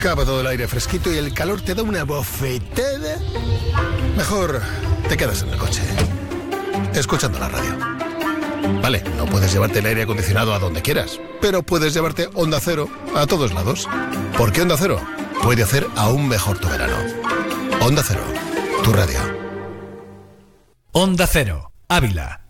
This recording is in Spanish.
acaba todo el aire fresquito y el calor te da una bofetada, mejor te quedas en el coche, escuchando la radio. Vale, no puedes llevarte el aire acondicionado a donde quieras, pero puedes llevarte Onda Cero a todos lados. Porque Onda Cero puede hacer aún mejor tu verano. Onda Cero, tu radio. Onda Cero, Ávila.